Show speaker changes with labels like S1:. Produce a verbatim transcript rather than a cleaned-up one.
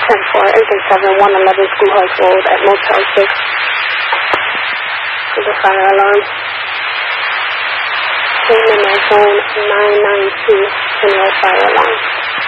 S1: ten four, eight seven, one eleven Schoolhouse Road at Motel six. For the fire alarm. Payment on phone nine nine two, general fire alarm.